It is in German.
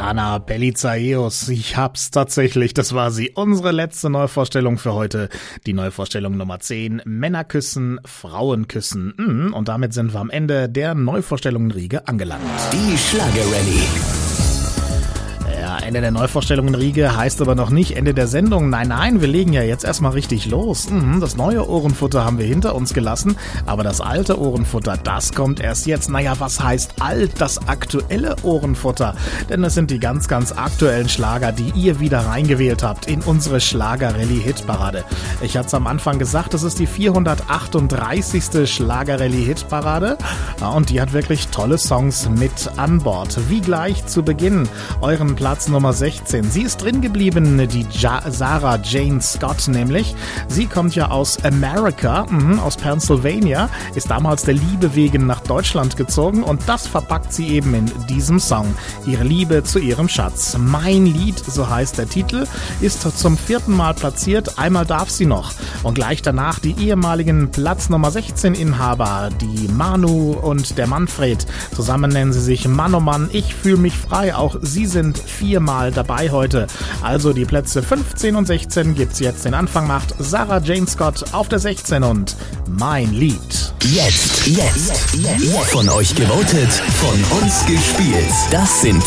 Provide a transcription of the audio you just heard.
Anna Pelizaeus, ich hab's tatsächlich, das war sie. Unsere letzte Neuvorstellung für heute, die Neuvorstellung Nummer 10, Männer küssen, Frauen küssen. Und damit sind wir am Ende der Neuvorstellungen-Riege angelangt. Die Schlager-Rallye. Ja, Ende der Neuvorstellungen-Riege heißt aber noch nicht Ende der Sendung. Nein, wir legen ja jetzt erstmal richtig los. Das neue Ohrenfutter haben wir hinter uns gelassen, aber das alte Ohrenfutter, das kommt erst jetzt. Naja, was heißt alt? Das aktuelle Ohrenfutter. Denn es sind die ganz, ganz aktuellen Schlager, die ihr wieder reingewählt habt in unsere Schlager-Rallye-Hitparade. Ich hatte es am Anfang gesagt, das ist die 438. Schlager-Rallye-Hitparade. Und die hat wirklich tolle Songs mit an Bord. Wie gleich zu Beginn euren Platz Nummer 16. Sie ist drin geblieben, die Sarah Jane Scott nämlich. Sie kommt ja aus America, aus Pennsylvania, ist damals der Liebe wegen nach Deutschland gezogen und das verpackt sie eben in diesem Song. Ihre Liebe zu ihrem Schatz. Mein Lied, so heißt der Titel, ist zum 4. Mal platziert. Einmal darf sie noch. Und gleich danach die ehemaligen Platz Nummer 16 Inhaber, die Manu und der Manfred. Zusammen nennen sie sich Mann oh Mann, ich fühle mich frei. Auch sie sind 4-mal dabei heute. Also die Plätze 15 und 16 gibt's jetzt. Den Anfang macht Sarah Jane Scott auf der 16 und Mein Lied. Jetzt. Von euch gewotet, von uns gespielt. Das sind